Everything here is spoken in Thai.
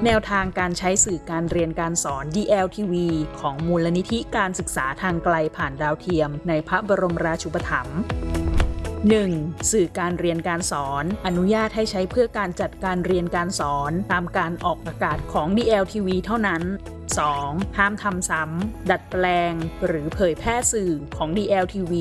แนวทางการใช้สื่อการเรียนการสอน DLTV ของมูลนิธิการศึกษาทางไกลผ่านดาวเทียมในพระบรมราชูปถัมภ์ 1. สื่อการเรียนการสอนอนุญาตให้ใช้เพื่อการจัดการเรียนการสอนตามการออกอากาศของ DLTV เท่านั้น 2. ห้ามทำซ้ำดัดแปลงหรือเผยแพร่สื่อของ DLTV